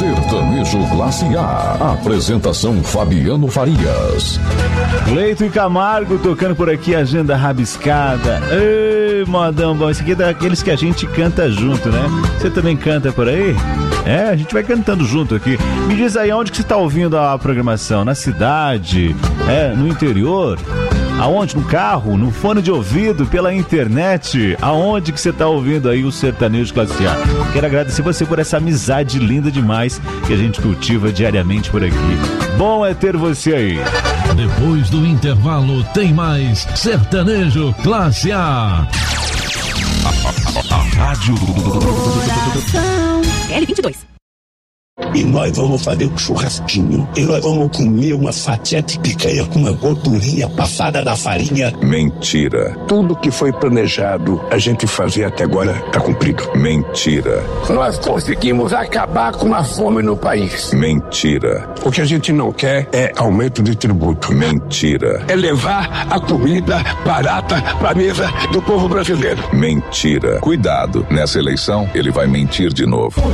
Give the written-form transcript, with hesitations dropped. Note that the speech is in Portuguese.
Sertanejo Classe A. Apresentação Fabiano Farias. Cleito e Camargo tocando por aqui, agenda rabiscada. Ei, modão bom. Esse aqui é daqueles que a gente canta junto, né? Você também canta por aí? É, a gente vai cantando junto aqui. Me diz aí, onde que você tá ouvindo a programação? Na cidade? No interior? Aonde? No carro? No fone de ouvido? Pela internet? Aonde que você tá ouvindo aí o Sertanejo Classe A? Quero agradecer você por essa amizade linda demais que a gente cultiva diariamente por aqui. Bom é ter você aí. Depois do intervalo tem mais Sertanejo Classe A. A rádio L22. E nós vamos fazer um churrasquinho. E nós vamos comer uma fatia de picanha com uma gordurinha passada da farinha. Mentira. Tudo que foi planejado a gente fazer até agora tá cumprido. Mentira. Nós conseguimos acabar com a fome no país. Mentira. O que a gente não quer é aumento de tributo. Mentira. É levar a comida barata pra mesa do povo brasileiro. Mentira. Cuidado, nessa eleição ele vai mentir de novo.